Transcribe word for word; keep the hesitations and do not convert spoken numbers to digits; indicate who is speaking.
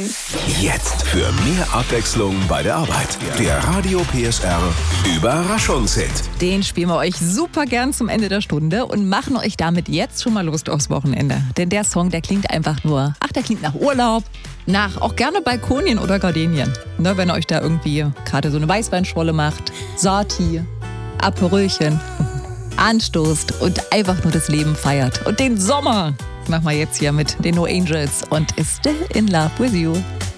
Speaker 1: Jetzt für mehr Abwechslung bei der Arbeit. Der Radio P S R Überraschungshit.
Speaker 2: Den spielen wir euch super gern zum Ende der Stunde und machen euch damit jetzt schon mal Lust aufs Wochenende. Denn der Song, der klingt einfach nur, ach, der klingt nach Urlaub, nach auch gerne Balkonien oder Gardenien. Ne, wenn ihr euch da irgendwie gerade so eine Weißweinschorle macht, Sorti, Aperölchen, anstoßt und einfach nur das Leben feiert. Und den Sommer machen wir jetzt hier mit den No Angels und Is Still in Love with You.